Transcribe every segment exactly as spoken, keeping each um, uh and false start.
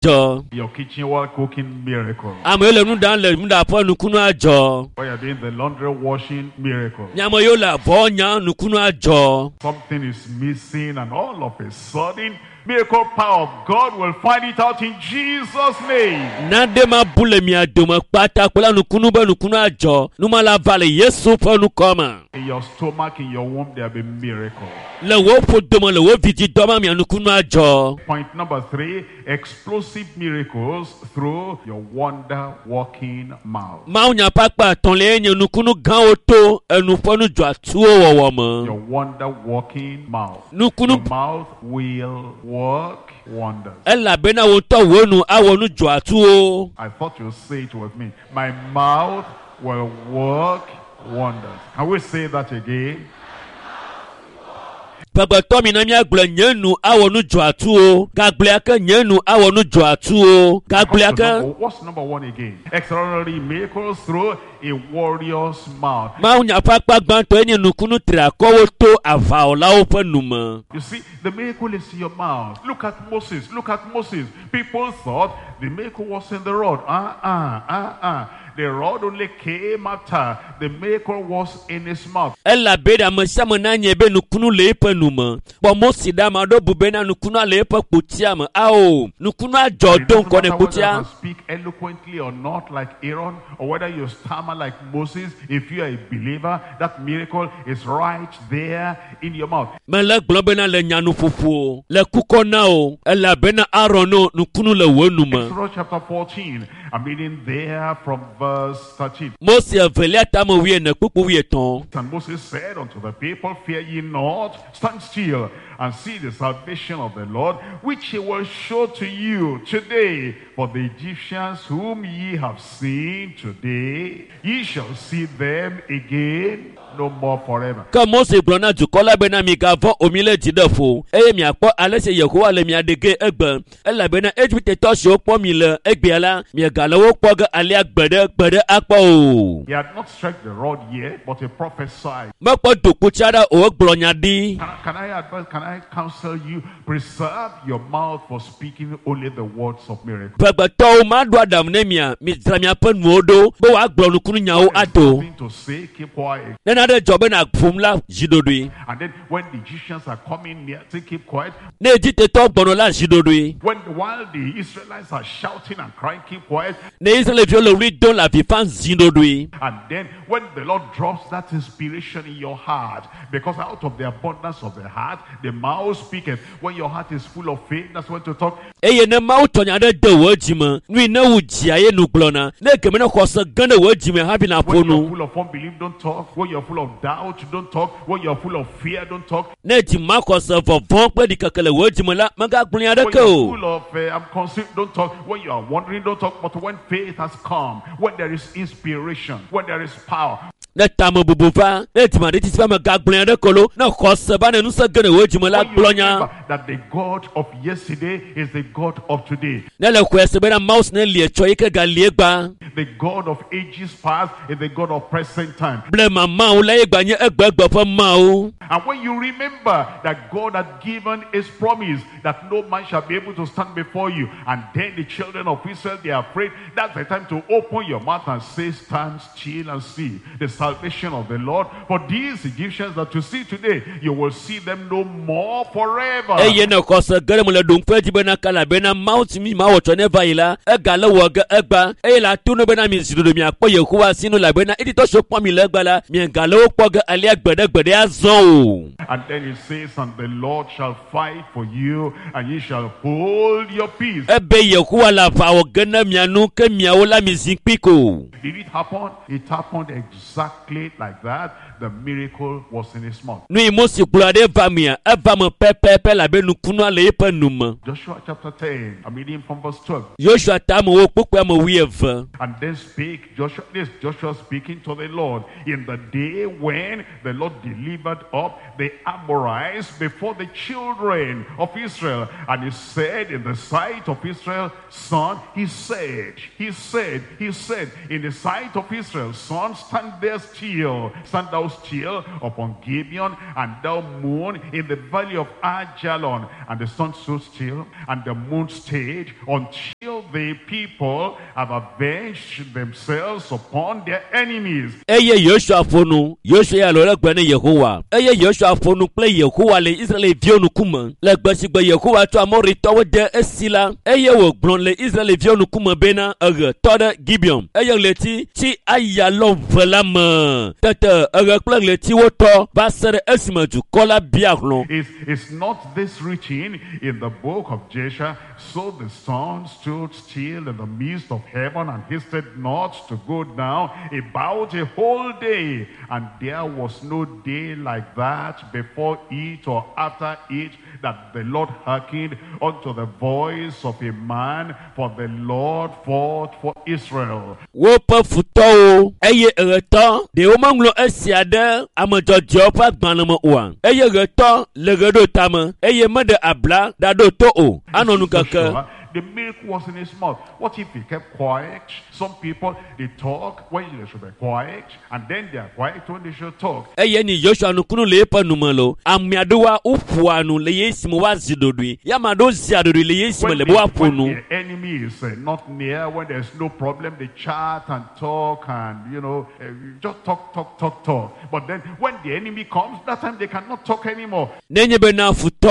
àjọ. Your kitchen while cooking, miracle. Àmọ́ yóò lè mú dáhùn lè mú dáhùn fún nukunu àjọ. While you're doing the laundry washing, miracle. Ní àmọ́ yóò là bọ́ ọ̀nyà nukunu àjọ. Something is missing and all of a sudden, miracle power of God will find it out in Jesus' name. Nade ma bule mi adoma pata kula nukunu ba nukunu àjọ. Numa la vale Yesu fa nukoma. In your stomach, in your womb, there will be miracle. Le wo po domo le wo vidi doma mi nukunu àjọ. Point number three, explosive miracles through your wonder-working mouth. Ma unya pakpa ton le enye nukunu gan oto enu fonu jwa tuo wowo mo. Your wonder-working mouth. Nukunu Your mouth will work wonders. ela bena woto wonu awonu jwa tuo. I thought you'd say it with me. My mouth will work wonders. Can we say that again? Pagba tomi na mi agble nyenu awonu jwa tuo. Gagle aka nyenu awonu jwa tuo. Gagle aka What's number one again? Extraordinary miracles through a warrior's mouth. ma unya pakpa gbanto enye nukunu tra ko woto ava ola ofa numa. You see, the miracle is in your mouth. Look at Moses. Look at Moses. People thought the miracle was in the rod. Uh-uh, uh-uh. The rod only came after. The miracle was in his mouth. Ela beda masama na nyebe nukunu lepe numa. Bo mosi da ma do bubena nukunu lepe kutia ma. Ao, nukunu ajo don It doesn't kone matter whether kutia. you speak eloquently or not like Aaron, or whether you stammer like Moses. If you are a believer, that miracle is right there in your mouth. Mele globena le nyanu fufu. Le kuko nao. Ela bena arono nukunu le wenuma. Exodus chapter fourteen. I'm reading there from verse thirteen. Mosi avelia tamo wie ne kuku wie ton. And Moses said unto the people, fear ye not, stand still and see the salvation of the Lord, which he will show to you today. For the Egyptians whom ye have seen today, ye shall see them again no more forever. Ka Mose blona jukola bena mi gavo omile jidefo. Eye mi akpo alese Yehowa le mi adege egbe. Ela bena Egypt to shi okpo mi le egbiala. Mi gale wo kpo ga ali agbede gbede akpo. He had not struck the rod yet, but he prophesied. Ma kpo doku chara o gblonya di. Can, can I advise, can I counsel you? Preserve your mouth for speaking only the words of miracle. Pagba to ma do adam ne mia mi tra mi apen modo bo wa gblonu kunu nyawo ado. Nothing to say, keep quiet. Na na de jobe na fumla jidodui. And then when the Egyptians are coming near, say keep quiet. Ne Egypt to gbono la jidodui. When while the Israelites are shouting and crying, keep quiet. Ne Israel fi lo ri don la fi fan jidodui. And then when the Lord drops that inspiration in your heart, because out of the abundance of the heart, the mouth speaketh. When your heart is full of faith, that's when to talk. Eye ne ma utonya de de wojima. Nwi na wujia ye nu glona. Ne keme na kwose gane wojima habi na When you're ponu. full of unbelief, don't talk. When you're full of doubt, don't talk. When you're full of fear, don't talk. Ne ti ma kwose vovon pe di kakele wojima la maga gblnya de When you're ko. full of uh, I'm conceived, don't talk. When you are wondering, don't talk. But when faith has come, when there is inspiration, when there is power, Ne tamo bubufa. Ne ti ma de ti fa maga gblnya de ko lo. Na kwose ba ne nu se gane wojima la when you glonya. remember that the God of yesterday is the God of today. Ne le kwese be na mouse ne lie cho ike ga lie gba. The God of ages past is the God of present time. Ble mama o le gba nye egbe egbe fa ma o. And when you remember that God had given his promise that no man shall be able to stand before you, and then the children of Israel, they are afraid, that's the time to open your mouth and say, stand still and see the salvation of the Lord. For these Egyptians that you see today, you will see them no more forever. Eye ne kwose gare mu le dun fe ji be na kala be na mount mi ma wo cho ne va ila. E ga le wo ga egba. Eye la tu no be na mi zidodo mi akpo Yehowa sinu la be na edi to so pon mi le gba la. Mi ga le wo po ga ali agbede gbede azon. And then it says, and the Lord shall fight for you, and ye shall hold your peace. Ebe Yehowa la fa wo gana mianu ke miawo la mi zinpiko. Did it happen? It happened exactly like that. The miracle was in his mouth. Nu imosi glode va mia. E va mo pepepe la be nu kunu ale pe numa. Joshua chapter ten, I'm reading from verse twelve. Joshua tamu wo popo mo wi eva. And then spake Joshua, this Joshua speaking to the Lord, in the day when the Lord delivered up the Amorites before the children of Israel. And he said in the sight of Israel, son, he said, he said, he said, in the sight of Israel, son, stand there still, stand thou still upon Gibeon, and thou moon in the valley of Ajalon. And the sun stood still, and the moon stayed until the people have avenged themselves upon their enemies. Eye Yoshua fonu, Yoshua ya lora gbani Yehowa. Eye Yoshua fonu ple Yehowa le Israel vionu kuma. Le gbasi gbe Yehowa to amori towe de esila. Eye wo gbron le Israel vionu kuma bena ege tode Gibeon. Eye leti ti aya lo velama. Tete ege ple leti wo to basere esima du kola biaklon. Is is not this written in the book of Joshua? So the sun stood still in the midst of heaven and hasted not to go down about a whole day, and there was no day like that before it or after it, that the Lord hearkened unto the voice of a man, for the Lord fought for Israel. Wo pa futo eye ereto de o manglo esiade amajojo pa gbanamo wa. Eye ereto legedo tama eye mede abla dado to o anonu kaka. The milk was in his mouth. What if he kept quiet? Some people, they talk when they should be quiet, and then they are quiet when they should talk. Eye ni Joshua nukunu lepa numalo. Amiadowa ufuanu le yesimu wa zidodwi. Yamado ziadodwi le yesimu le bwa ponu. When the enemy is uh, not near, when there's no problem, they chat and talk and, you know, uh, just talk, talk, talk, talk. But then when the enemy comes, that time they cannot talk anymore. Nenye bena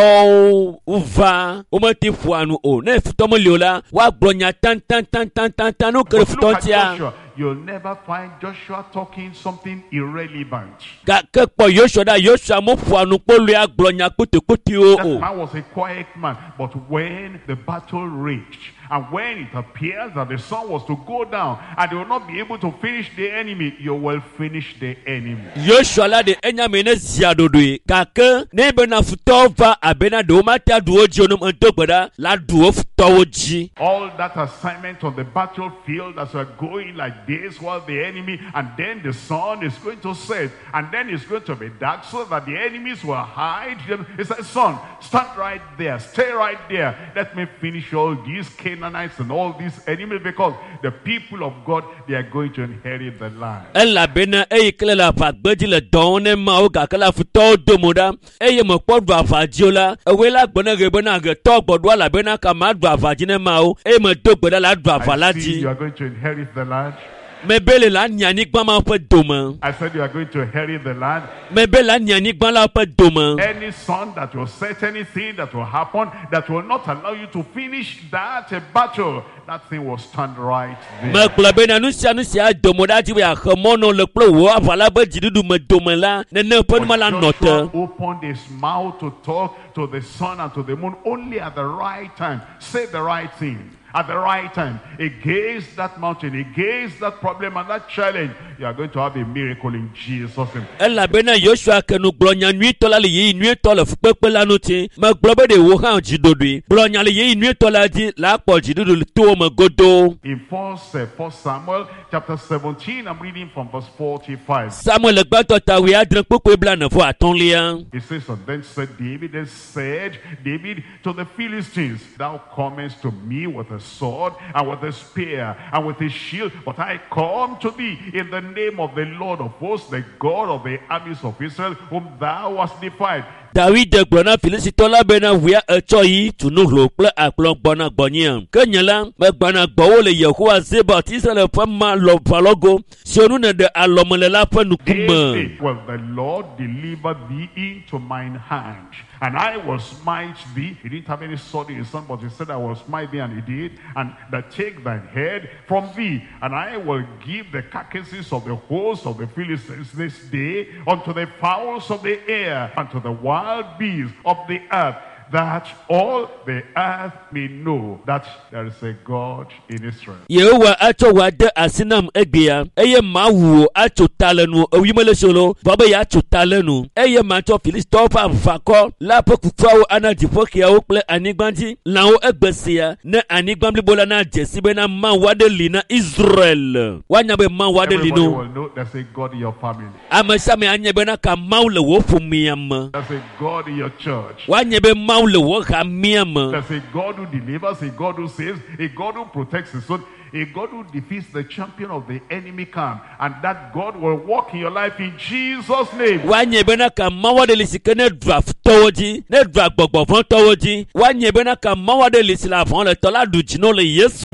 futo uva umati fuanu o. Ne futo Liola, wa bronya tan tan tan tan tan tan no kere futontia. You'll never find Joshua talking something irrelevant. Ga kepo Joshua da Joshua mo fuanu polu ya bronya kuti kuti o. That man was a quiet man, but when the battle raged, and when it appears that the sun was to go down and they will not be able to finish the enemy, you will finish the enemy. Joshua la de enyamene ziadodwe kake nebe na futova abena de omata duo jonum entogbada la duo futowoji. All that assignment on the battlefield as we're going like this while the enemy, and then the sun is going to set, and then it's going to be dark so that the enemies will hide. He said, son, stand right there, stay right there. Let me finish all these Canaanites and all these enemies, because the people of God, they are going to inherit the land. Ella bena e klela fagbedi le donne ma o gakala futo domoda e mo podwa fajiola e wela gbona rebona ge to gbodwa la bena ka ma dwa fajine ma o e mo dogboda la dwa falaji. You are going to inherit the land. Mebele la nyani gba ma pe doma. I said you are going to inherit the land. Mebele la nyani gba la pe doma. Any son that will set anything that will happen that will not allow you to finish that uh, battle, that thing will stand right there. Me klabe na nusia nusia domoda ti ya khamono le plo wo avala be jidudu me domela ne ne pe ma la note. Opened his mouth to talk to the sun and to the moon only at the right time. Say the right thing at the right time, against that mountain, against that problem and that challenge. You are going to have a miracle in Jesus' name. Ella bena Joshua kenu glonya nui tola le yi nui tola fupepe la nuti ma globe de wo han jidodwi glonya le yi nui tola di la po jidudu to ma godo. In first, uh, first Samuel chapter seventeen, I'm reading from verse forty-five. Samuel gbato tawi adran popo bla na fo atonlia. It says, and then said David, then said David to the Philistines, thou comest to me with a sword and with a spear and with a shield, but I come to thee in the name of the Lord of hosts, the God of the armies of Israel, whom thou hast defied. David de gbona Filisitola bena wia echo yi tunu hlo ple aklon gbona gbonye kenyela me gbona gbowo le Yehowa zeba Israel fa ma lo valogo sionu ne de alomele la fa nukume. Well, the Lord deliver thee into mine hand, and I will smite thee. He didn't have any sword in his hand, but he said, I will smite thee, and he did. And that take thine head from thee, and I will give the carcasses of the hosts of the Philistines this day unto the fowls of the air, and to the wild beasts of the earth, that all the earth may know that there is a God in Israel. Yehowa acho wade asinam egbia eye mawu acho talenu owimele solo baba ya acho talenu eye macho Filistofa vako la pokufawo ana dipokia o ple anigbanji lawo egbesia ne anigbamli bola na jesibe na man wade lina Israel wanyabe man wade lino. Everybody will know there's a God in your family. Amashame anyebe na ka maule wo fumiam. There's a God in your church. Wanyebe maule wo kamiam. There's a God who delivers, a God who saves, a God who protects his own, a God who defeats the champion of the enemy camp, and that God will walk in your life in Jesus' name. Wanyebe na ka mawade lisike ne draft towoji ne draft gbogbo fon towoji wanyebe na ka mawade lisila fon le tola du jino le Yesu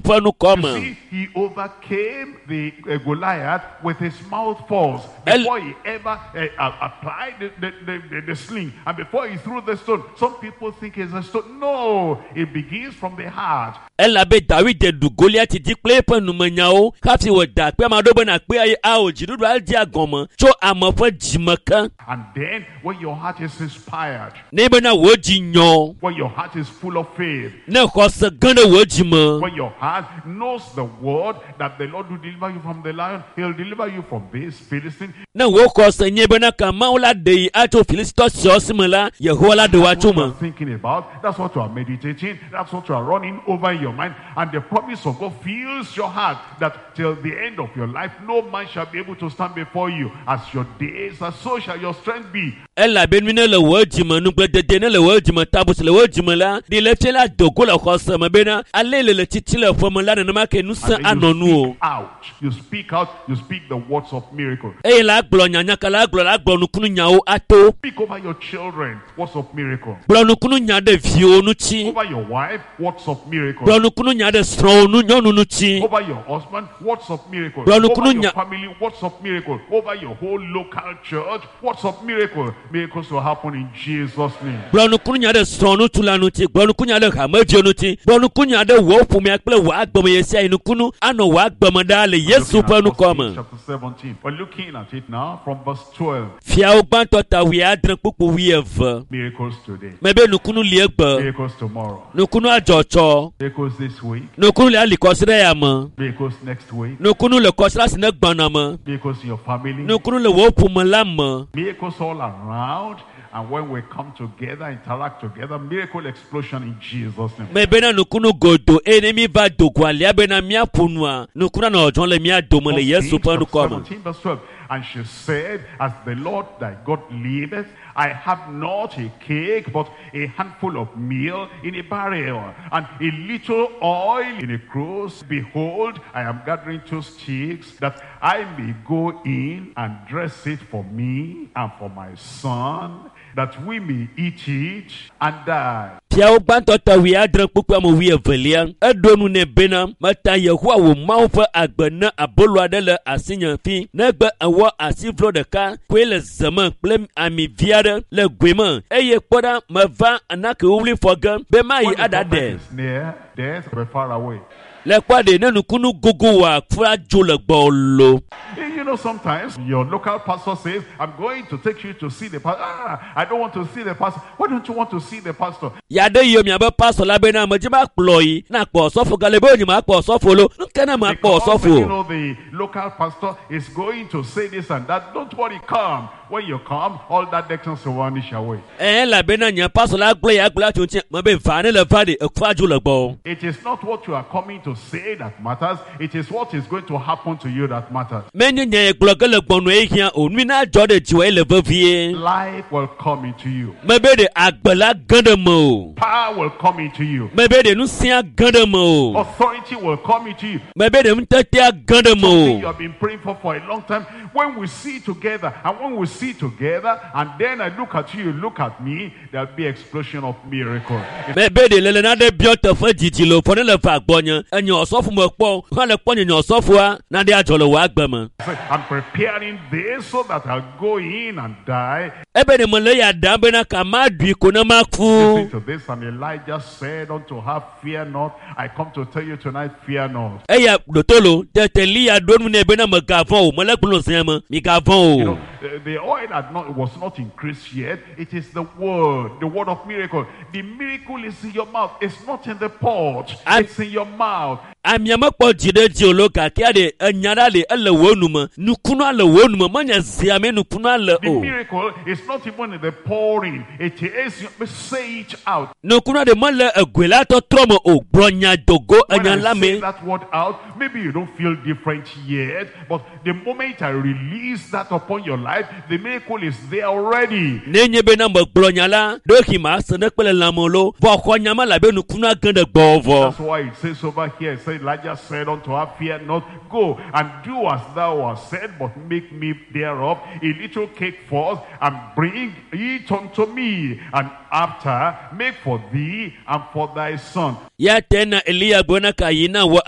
fẹ́ nu kọ́ You mọ̀. see, he overcame the uh, Goliath with his mouth force before he ever uh, uh, applied the, the, the, the, the sling, and before he threw the stone. Some people think it's a stone. No, it begins from the heart. Ela be David du Goliath di kple pe numenyawo kafi wo da pe ma do be na pe aye a o jidudu al di agomo cho amofo jimaka. And then when your heart is inspired, Ne be na wo jinyo when your heart is full of faith, ne khose gande wo jima. when your heart knows the word that the Lord will deliver you from the lion, he'll deliver you from this Philistine. Na wo khose nye be na ka maula de ato Philisto siosimela Yehowa de wa That's what you chuma. are thinking about. That's what you are meditating. That's what you are running over in your mind. And the promise of God fills your heart that till the end of your life, no man shall be able to stand before you. As your days are, so shall your strength be. Ela be nu ne le wo jima nu gbe ne le wo jima tabus le wo jima la de le tela dogo la khose me be na ale le le titi le formula ne ma ke nu san And then anonu you o. speak out. You speak out. You speak the words of miracle. E la glo nyanya kala glo la glo nu kunu nyawo ato. Speak over your children. Words of miracle. Glo nu kunu nya de vio nu chi. Over your wife. Words of miracle. Glo nu kunu nya de stro nu nyonu nu chi. Over your husband, words of miracle. Bro, no Over kunu your nya- family, words of miracle. Over your whole local church, words of miracle. Miracles will happen in Jesus' name. Glo nu kunu nya de stro nu tula nu chi. Glo nu kunu nya de hamavio nu chi. Glo nu kunu nya de wo pumi akple wa agbomo yesi nu kunu ano wa agbomo da le Yesu pa nu Looking at First koma. Kings chapter seventeen. We're looking at it now from verse twelve. Fia o gbanto ta wi adran pupu wi eve. Miracles today. Mebe nu kunu li egbe. Miracles tomorrow. Nu kunu ajocho. Miracles this week. Nu kunu le alikosire ya mo. Miracles next week. Nu kunu le kosira sine gbana mo. Miracles in your family. Nu kunu le wo pumo la mo. Miracles all around. And when we come together, interact together, miracle explosion in Jesus' name. Mebe na nu kunu godo enemi va dogo ali abe na mia punua. Nu kunu na ojon le mia domo le First Yesu Kings pa nu chapter koma. seventeen verse twelve. And she said, as the Lord thy God liveth, I have not a cake, but a handful of meal in a barrel, and a little oil in a cruse. Behold, I am gathering two sticks, that I may go in and dress it for me and for my son, that we may eat it and die. Pia o gbanto ta wi adran pupu mo wi evelia. Edonu ne bena mata Yehowa wo mawo fa agbena abolo ade le asinya fi. Na gbe awo asivlo de ka kwe le zaman kple ami viade le gwema. Eye kpoda mava anake wuli fogan be mai When the adade. prophet is near, death will be far away. Le kwade ne nu kunu gogo wa fura jo le gbolo. You know, sometimes your local pastor says, I'm going to take you to see the pastor. Ah, I don't want to see the pastor. Why don't you want to see the pastor? Yade yo mi abe pastor la be na mo jiba ployi na po sofo galebe ni ma po sofo lo. Nkena ma po Because when you sofo. know the local pastor is going to say this and that, don't worry, come. When you come, all that directions will vanish away. Eh la be na nya pastor la gble ya gble atun mo be vane le vade e kwa jo le gbo. It is not what you are coming to say that matters. It is what is going to happen to you that matters. Menye nye gble le gbonu e hia onwi na jode jiwe le vavie. Life will come into you. Mebe de agbela gande mo. Power will come into you. Mebe de nu sia gande mo. Authority will come into you. Mebe de mtetea gande Something you mo. have been praying for for a long time. When we see together, and when we see together, and then I look at you, you look at me, there'll be explosion of miracle. Mebe de lele na de biota fa jiji lo fo ne le fa gbonya. Enyo osofu mo po. Ha le po enyo osofu a na de ajolo wa agbema. I'm preparing this so that I'll go in and die. Ebe de mo le ya dan be na ka ma dui ko na ma ku. Listen to this, and Elijah said unto her, fear not. I come to tell you tonight, fear not. Eya dotolo te te li ya donu ne be na mo gavon o mo le gbolo se mo mi gavon You o. know, the, the oil had not was not increased yet. It is the word, the word of miracle. The miracle is in your mouth. It's not in the pot. I'm- It's in your mouth. Amiama kpo jide ji oloka ki ade enyara le ele wonuma nukunu ale wonuma manya ziame nukunu ale The o miracle is not even in the pouring. It is, say it out. nukunu ade mole egwela to tromo o bronya dogo When I say enyalame that word out, maybe you don't feel different yet, but the moment I release that upon your life, the miracle is there already. nenye be na mo bronya la doki ma sene pele lamolo bo khonyama la be nukunu agande gbovo. That's why it says over here, it says, Elijah said unto her, fear not, go and do as thou hast said, but make me thereof a little cake first, and bring it unto me, and after make for thee and for thy son. Ya tena Elia bona kayina wa